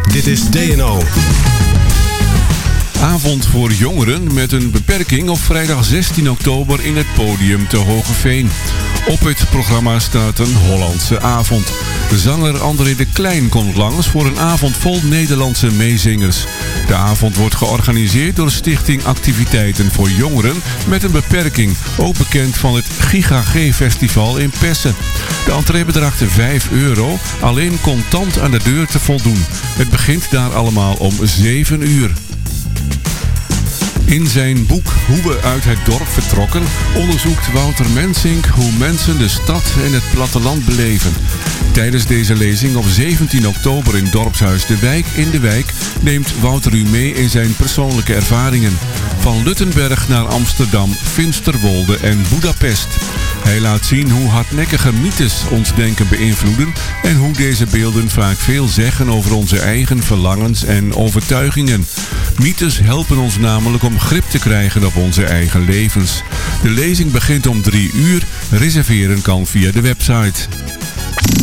Dit is DNO. Avond voor jongeren met een beperking op vrijdag 16 oktober in het Podium te Hoogeveen. Op het programma staat een Hollandse avond. De zanger André de Klein komt langs voor een avond vol Nederlandse meezingers. De avond wordt georganiseerd door Stichting Activiteiten voor Jongeren met een beperking, ook bekend van het Giga G-festival in Pessen. De entree bedraagt €5, alleen contant aan de deur te voldoen. Het begint daar allemaal om 7 uur. In zijn boek Hoe we uit het dorp vertrokken onderzoekt Wouter Mensink hoe mensen de stad en het platteland beleven. Tijdens deze lezing op 17 oktober in Dorpshuis De Wijk in De Wijk neemt Wouter u mee in zijn persoonlijke ervaringen. Van Luttenberg naar Amsterdam, Finsterwolde en Budapest. Hij laat zien hoe hardnekkige mythes ons denken beïnvloeden en hoe deze beelden vaak veel zeggen over onze eigen verlangens en overtuigingen. Mythes helpen ons namelijk om grip te krijgen op onze eigen levens. De lezing begint om 3 uur. Reserveren kan via de website.